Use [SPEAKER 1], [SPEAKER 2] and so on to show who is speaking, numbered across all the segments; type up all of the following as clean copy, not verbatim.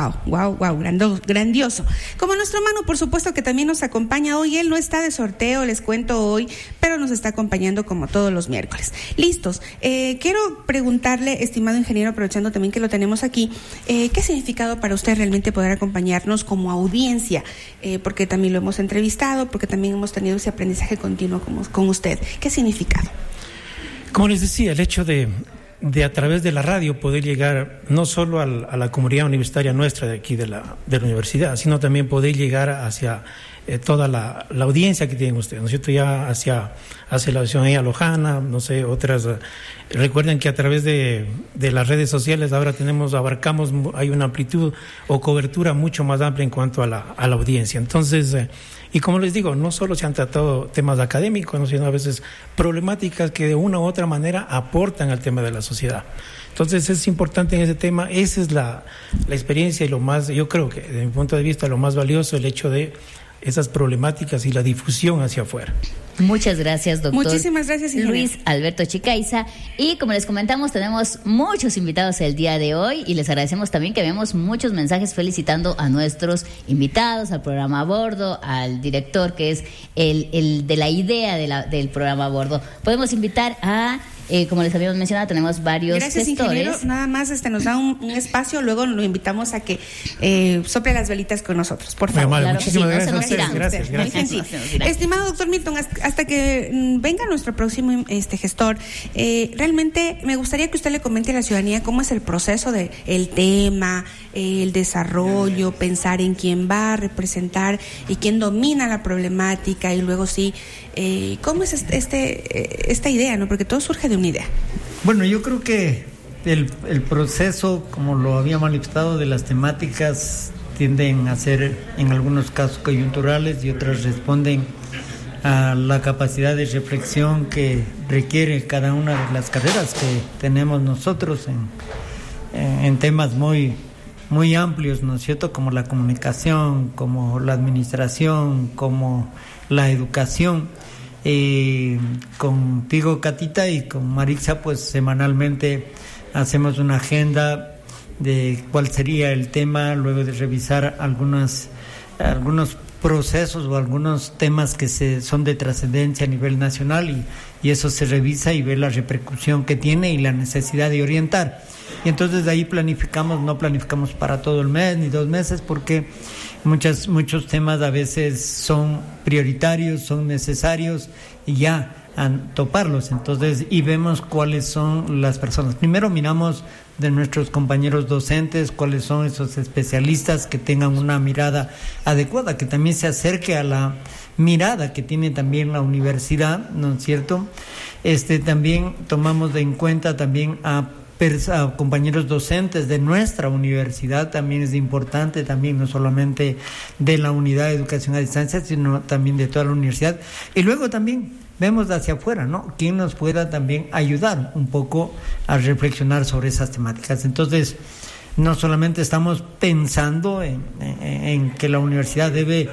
[SPEAKER 1] Wow, grandioso. Como nuestro Manu, por supuesto, que también nos acompaña hoy. Él no está de sorteo, les cuento hoy, pero nos está acompañando como todos los miércoles. Listos. Quiero preguntarle, estimado ingeniero, aprovechando también que lo tenemos aquí, ¿qué significado para usted realmente poder acompañarnos como audiencia? Porque también lo hemos entrevistado, porque también hemos tenido ese aprendizaje continuo con usted. ¿Qué significado?
[SPEAKER 2] Como les decía, el hecho de a través de la radio poder llegar no solo a la comunidad universitaria nuestra de aquí de la universidad, sino también poder llegar hacia toda la audiencia que tienen ustedes, ¿no es cierto? Ya hacia la ciudadanía lojana, no sé, otras. Recuerden que a través de las redes sociales ahora hay una amplitud o cobertura mucho más amplia en cuanto a la audiencia. Entonces, y como les digo, no solo se han tratado temas académicos, ¿no? Sino a veces problemáticas que de una u otra manera aportan al tema de la sociedad. Entonces es importante en ese tema, esa es la experiencia y lo más, yo creo que desde mi punto de vista, lo más valioso, el hecho de esas problemáticas y la difusión hacia afuera.
[SPEAKER 3] Muchas gracias, doctor.
[SPEAKER 1] Muchísimas gracias, ingeniero
[SPEAKER 3] Luis Alberto Chicaiza. Y como les comentamos, tenemos muchos invitados el día de hoy y les agradecemos también que vemos muchos mensajes felicitando a nuestros invitados, al programa a bordo, al director que es el de la idea del programa a bordo. Podemos invitar a... como les habíamos mencionado, tenemos varios
[SPEAKER 1] Gracias,
[SPEAKER 3] gestores.
[SPEAKER 1] Ingeniero. Nada más nos da un espacio, luego lo invitamos a que sople las velitas con nosotros, por favor.
[SPEAKER 2] Vale,
[SPEAKER 3] claro,
[SPEAKER 2] muchísimas
[SPEAKER 3] sí,
[SPEAKER 2] gracias.
[SPEAKER 3] no se nos
[SPEAKER 2] Gracias.
[SPEAKER 1] Estimado doctor Milton, hasta que venga nuestro próximo gestor, realmente me gustaría que usted le comente a la ciudadanía cómo es el proceso el tema, el desarrollo, pensar en quién va a representar y quién domina la problemática, y luego cómo es esta idea, ¿no? Porque todo surge de una idea.
[SPEAKER 4] Bueno, yo creo que el proceso, como lo había manifestado, de las temáticas tienden a ser en algunos casos coyunturales y otras responden a la capacidad de reflexión que requiere cada una de las carreras que tenemos nosotros en temas muy, muy amplios, ¿no es cierto?, como la comunicación, como la administración, como la educación. Contigo, Catita, y con Marixa, pues semanalmente hacemos una agenda de cuál sería el tema, luego de revisar algunos procesos o algunos temas que son de trascendencia a nivel nacional, y eso se revisa y ve la repercusión que tiene y la necesidad de orientar. Y entonces de ahí no planificamos para todo el mes ni 2 meses, porque muchos temas a veces son prioritarios, son necesarios, y ya toparlos. Entonces, y vemos cuáles son las personas. Primero miramos de nuestros compañeros docentes cuáles son esos especialistas que tengan una mirada adecuada, que también se acerque a la mirada que tiene también la universidad, ¿no es cierto? También tomamos en cuenta también a compañeros docentes de nuestra universidad, también es importante, también no solamente de la unidad de educación a distancia, sino también de toda la universidad. Y luego también vemos hacia afuera, ¿no?, quién nos pueda también ayudar un poco a reflexionar sobre esas temáticas. Entonces, no solamente estamos pensando en que la universidad debe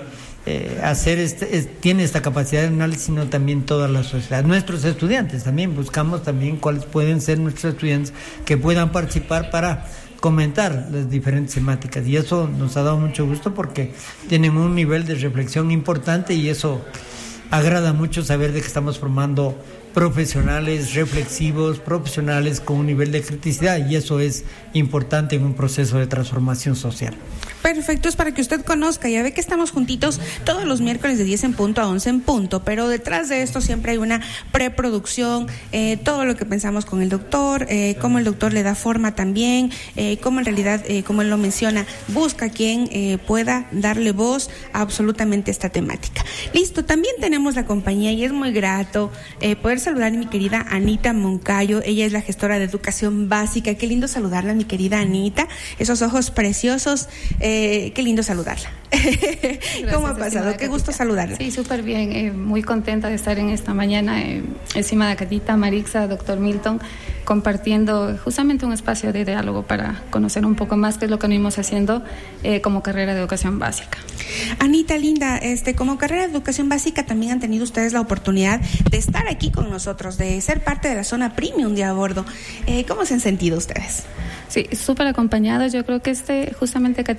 [SPEAKER 4] tiene esta capacidad de análisis, sino también toda la sociedad. Nuestros estudiantes también, buscamos también cuáles pueden ser nuestros estudiantes que puedan participar para comentar las diferentes temáticas, y eso nos ha dado mucho gusto porque tienen un nivel de reflexión importante, y eso agrada mucho saber de que estamos formando profesionales reflexivos, profesionales con un nivel de criticidad, y eso es importante en un proceso de transformación social.
[SPEAKER 1] Perfecto, es para que usted conozca. Ya ve que estamos juntitos todos los miércoles de 10 en punto a 11 en punto, pero detrás de esto siempre hay una preproducción, todo lo que pensamos con el doctor, cómo el doctor le da forma también, cómo en realidad, como él lo menciona, busca quien pueda darle voz a absolutamente esta temática. Listo, también tenemos la compañía, y es muy grato poder saludar a mi querida Anita Moncayo. Ella es la gestora de educación básica. Qué lindo saludarla, mi querida Anita, esos ojos preciosos. Qué lindo saludarla. ¿Cómo ha pasado? Qué gusto saludarla.
[SPEAKER 5] Sí, súper bien. Muy contenta de estar en esta mañana, estimada Catita, Marixa, doctor Milton, compartiendo justamente un espacio de diálogo para conocer un poco más qué es lo que venimos haciendo como carrera de educación básica.
[SPEAKER 1] Anita, linda, como carrera de educación básica también han tenido ustedes la oportunidad de estar aquí con nosotros, de ser parte de la zona premium de a bordo. ¿Cómo se han sentido ustedes?
[SPEAKER 5] Sí, súper acompañados. Yo creo que justamente